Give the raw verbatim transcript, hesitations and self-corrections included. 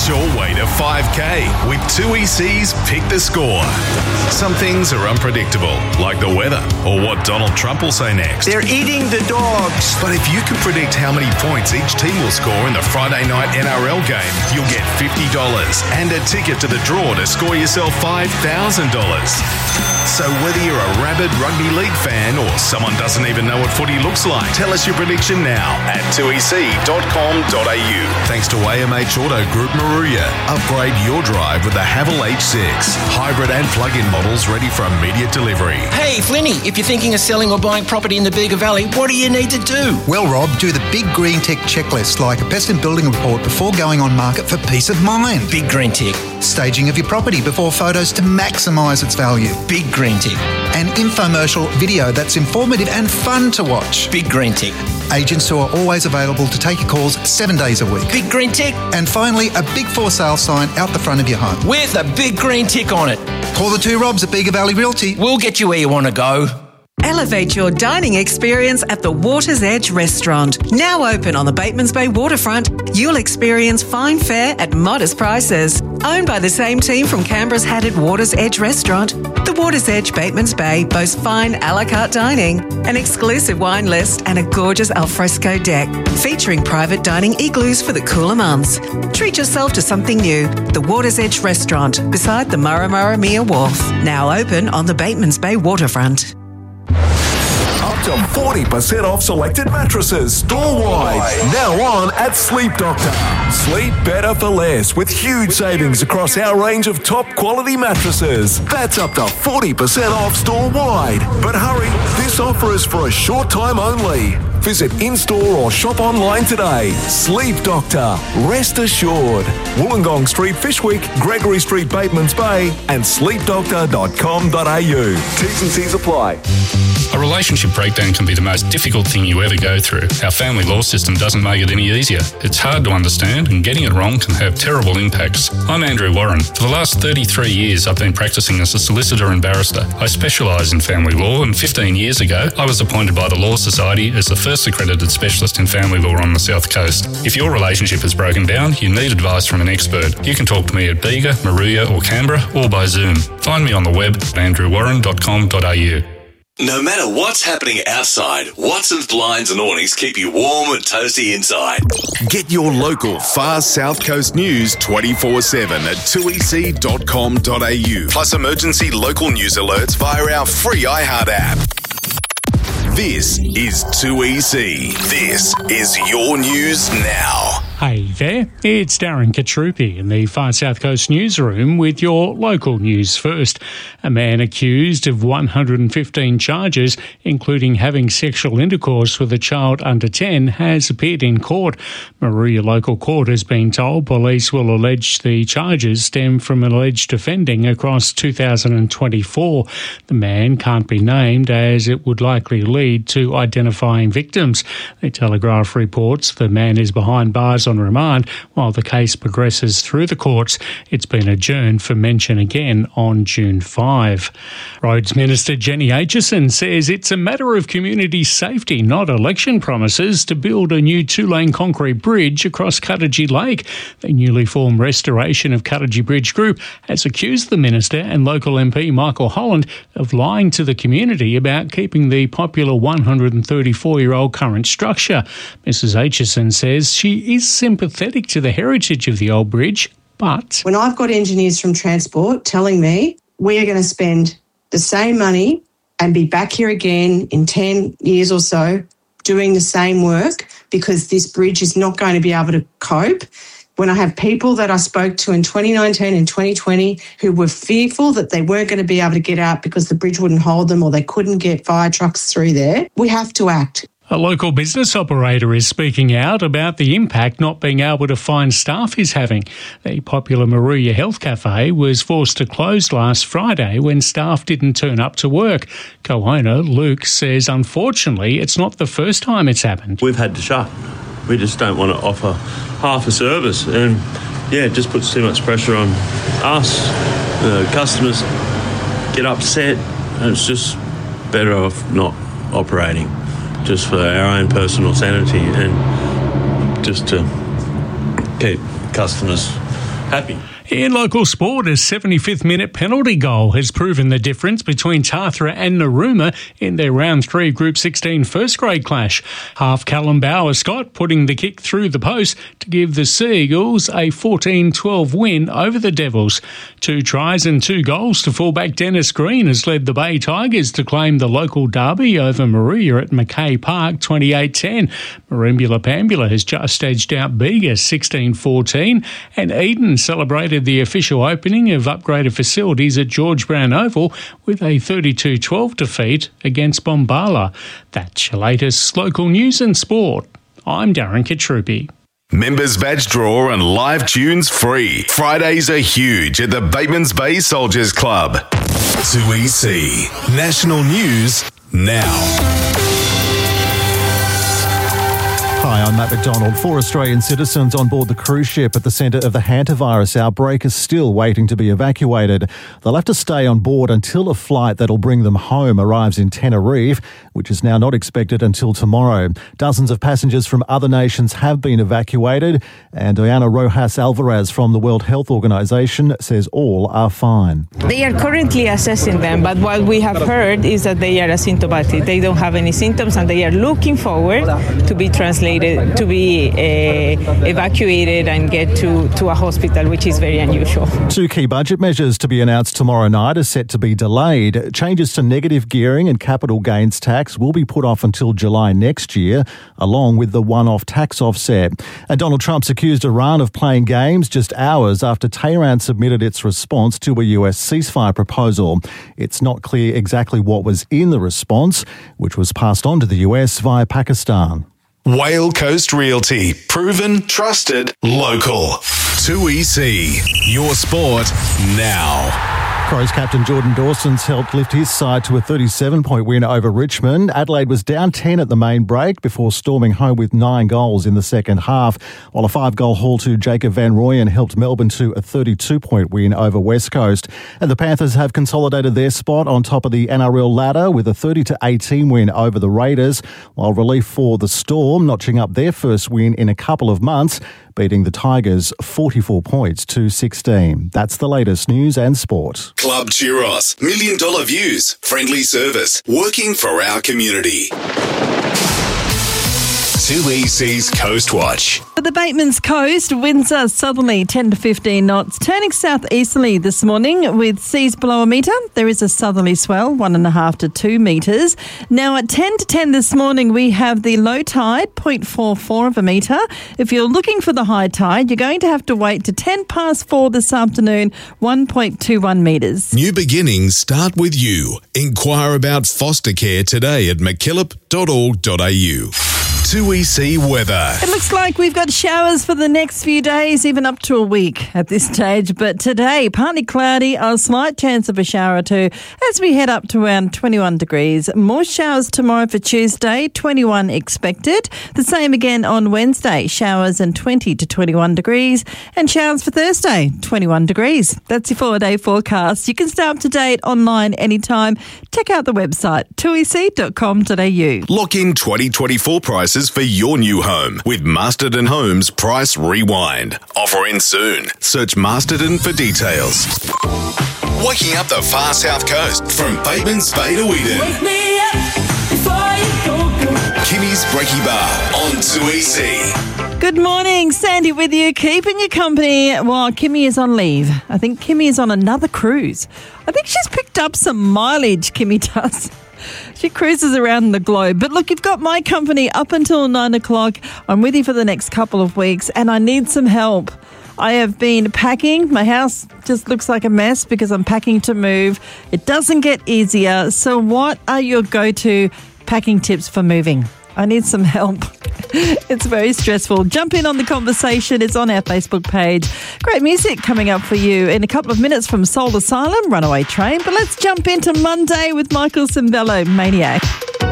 your way to five K with two E C's Pick the Score. Some things are unpredictable, like the weather or what Donald Trump will say next. They're eating the dogs. But if you can predict how many points each team will score in the Friday night N R L game, you'll get fifty dollars and a ticket to the draw to score yourself five thousand dollars. So whether you're a rabid rugby league fan or someone doesn't even know what footy looks like, tell us your prediction now at two e c dot com dot a u. Thanks to A M H Auto Group Maruya. Upgrade your drive with the Haval H six. Hybrid and plug-in models ready for immediate delivery. Hey, Flinny, if you're thinking of selling or buying property in the Bega Valley, what do you need to do? Well, Rob, do the Big Green Tick checklist, like a pest and building report before going on market for peace of mind. Big Green Tick. Staging of your property before photos to maximise its value. Big Green Tick. An infomercial video that's informative and fun to watch. Big Green Tick. Agents who are always available to take your calls seven days a week. Big Green Tick. And finally, a big for sale sign out the front of your home. With a big green tick on it. Call the two Robs at Bega Valley Realty. We'll get you where you want to go. Elevate your dining experience at the Water's Edge restaurant. Now open on the Batemans Bay waterfront, you'll experience fine fare at modest prices. Owned by the same team from Canberra's Hatted Water's Edge restaurant, the Water's Edge Batemans Bay boasts fine a la carte dining, an exclusive wine list and a gorgeous alfresco deck, featuring private dining igloos for the cooler months. Treat yourself to something new. The Water's Edge restaurant beside the Murramurramia Wharf. Now open on the Batemans Bay waterfront. Up to forty percent off selected mattresses store-wide. Now on at Sleep Doctor. Sleep better for less with huge savings across our range of top quality mattresses. That's up to forty percent off store-wide. But hurry, this offer is for a short time only. Visit in-store or shop online today. Sleep Doctor. Rest assured. Wollongong Street, Fishwick, Gregory Street, Batemans Bay, and sleep doctor dot com dot a u. T's and C's apply. A relationship breakdown can be the most difficult thing you ever go through. Our family law system doesn't make it any easier. It's hard to understand, and getting it wrong can have terrible impacts. I'm Andrew Warren. For the last thirty-three years, I've been practicing as a solicitor and barrister. I specialise in family law, and fifteen years ago, I was appointed by the Law Society as the first accredited specialist in family law on the South Coast. If your relationship has broken down, you need advice from an expert. You can talk to me at Bega, Maruya or Canberra, or by Zoom. Find me on the web at andrew warren dot com dot a u. No matter what's happening outside, Watson's Blinds and Awnings keep you warm and toasty inside. Get your local far South Coast news twenty-four seven at two e c dot com dot a u. Plus emergency local news alerts via our free iHeart app. This is two E C. This is your news now. Hey there, it's Darren Katrupi in the Far South Coast newsroom with your local news first. A man accused of one hundred fifteen charges, including having sexual intercourse with a child under ten, has appeared in court. Maruya Local Court has been told police will allege the charges stem from alleged offending across two thousand twenty-four. The man can't be named as it would likely lead to identifying victims. The Telegraph reports the man is behind bars on remand while the case progresses through the courts. It's been adjourned for mention again on June fifth. Roads Minister Jenny Aitchison says it's a matter of community safety, not election promises, to build a new two-lane concrete bridge across Cuttagee Lake. The newly formed Restoration of Cuttagee Bridge Group has accused the minister and local M P Michael Holland of lying to the community about keeping the popular one hundred thirty-four-year-old current structure. Missus Aitchison says she is sympathetic to the heritage of the old bridge, but when I've got engineers from Transport telling me we are going to spend the same money and be back here again in ten years or so doing the same work because this bridge is not going to be able to cope, when I have people that I spoke to in twenty nineteen and twenty twenty who were fearful that they weren't going to be able to get out because the bridge wouldn't hold them or they couldn't get fire trucks through there, we have to act. A local business operator is speaking out about the impact not being able to find staff is having. The popular Maruya Health Cafe was forced to close last Friday when staff didn't turn up to work. Co-owner Luke says, unfortunately, it's not the first time it's happened. We've had to shut. We just don't want to offer half a service, and yeah, it just puts too much pressure on us. The customers get upset, and it's just better off not operating, just for our own personal sanity and just to keep customers happy. In local sport, a seventy-fifth minute penalty goal has proven the difference between Tathra and Narooma in their round three Group sixteen first grade clash. Half Callum Bauer Scott putting the kick through the post to give the Sea Eagles a fourteen twelve win over the Devils. Two tries and two goals to fullback Dennis Green has led the Bay Tigers to claim the local derby over Maria at Mackay Park twenty-eight ten. Marimbula Pambula has just edged out Bega sixteen fourteen, and Eden celebrated the official opening of upgraded facilities at George Brown Oval with a thirty-two twelve defeat against Bombala. That's your latest local news and sport. I'm Darren Kitrupi. Members badge draw and live tunes free. Fridays are huge at the Batemans Bay Soldiers Club. two E C National News now. Hi, I'm Matt McDonald. Four Australian citizens on board the cruise ship at the centre of the hantavirus outbreak are still waiting to be evacuated. They'll have to stay on board until a flight that'll bring them home arrives in Tenerife, which is now not expected until tomorrow. Dozens of passengers from other nations have been evacuated, and Diana Rojas Alvarez from the World Health Organization says all are fine. They are currently assessing them, but what we have heard is that they are asymptomatic. They don't have any symptoms, and they are looking forward to be translated, to be uh, evacuated and get to, to a hospital, which is very unusual. Two key budget measures to be announced tomorrow night are set to be delayed. Changes to negative gearing and capital gains tax will be put off until July next year, along with the one-off tax offset. And Donald Trump's accused Iran of playing games just hours after Tehran submitted its response to a U S ceasefire proposal. It's not clear exactly what was in the response, which was passed on to the U S via Pakistan. Whale Coast Realty. Proven, trusted, local. two E C. Your sport now. Crows captain Jordan Dawson's helped lift his side to a thirty-seven point win over Richmond. Adelaide was down ten at the main break before storming home with nine goals in the second half, while a five-goal haul to Jacob Van Rooyen helped Melbourne to a thirty-two point win over West Coast. And the Panthers have consolidated their spot on top of the N R L ladder with a thirty to eighteen win over the Raiders, while relief for the Storm notching up their first win in a couple of months, beating the Tigers forty-four points to sixteen. That's the latest news and sport. Club Churros. Million dollar views. Friendly service. Working for our community. two E C's Coast Watch. For the Batemans Coast, winds are southerly ten to fifteen knots, turning southeasterly this morning with seas below a metre. There is a southerly swell, one and a half to two metres. Now at ten to ten this morning, we have the low tide, zero point four four of a metre. If you're looking for the high tide, you're going to have to wait to ten past four this afternoon, one point two one metres. New beginnings start with you. Inquire about foster care today at mckillop dot org dot a u. two E C weather. It looks like we've got showers for the next few days, even up to a week at this stage. But today, partly cloudy, a slight chance of a shower or two as we head up to around twenty-one degrees. More showers tomorrow for Tuesday, twenty-one expected. The same again on Wednesday, showers and twenty to twenty-one degrees. And showers for Thursday, twenty-one degrees. That's your four-day forecast. You can stay up to date online anytime. Check out the website, two e c dot com dot a u. Lock in twenty twenty-four prices for your new home with Masterton Homes Price Rewind. Offer in soon. Search Masterton for details. Waking up the far south coast from Batemans Bay to Eden. Wake me up before you go, go. Kimmy's Breaky Bar on two E C. Good morning, Sandy with you, keeping you company while Kimmy is on leave. I think Kimmy is on another cruise. I think she's picked up some mileage, Kimmy does. She cruises around the globe. But look, you've got my company up until nine o'clock. I'm with you for the next couple of weeks and I need some help. I have been packing. My house just looks like a mess because I'm packing to move. It doesn't get easier. So what are your go-to packing tips for moving? I need some help. It's very stressful. Jump in on the conversation. It's on our Facebook page. Great music coming up for you in a couple of minutes from Soul Asylum, Runaway Train. But let's jump into Monday with Michael Cimbello, Maniac.